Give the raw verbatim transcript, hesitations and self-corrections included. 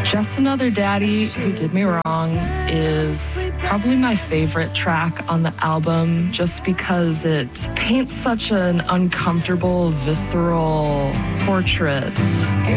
Just Another Daddy Who Did Me Wrong is probably my favorite track on the album just because it paints such an uncomfortable, visceral portrait